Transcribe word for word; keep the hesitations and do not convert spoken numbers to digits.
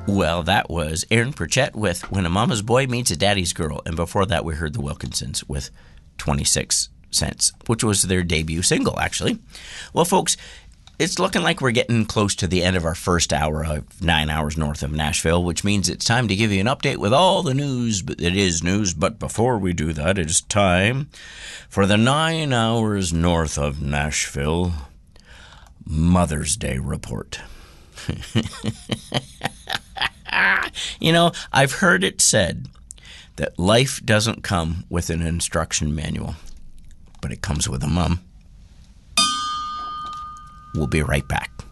Well, that was Aaron Pritchett with When a Mama's Boy Meets a Daddy's Girl. And before that, we heard the Wilkinsons with twenty-six cents, which was their debut single, actually. Well, folks, it's looking like we're getting close to the end of our first hour of Nine Hours North of Nashville, which means it's time to give you an update with all the news. But it is news, but before we do that, it is time for the Nine Hours North of Nashville Mother's Day Report. You know, I've heard it said that life doesn't come with an instruction manual, but it comes with a mom. We'll be right back.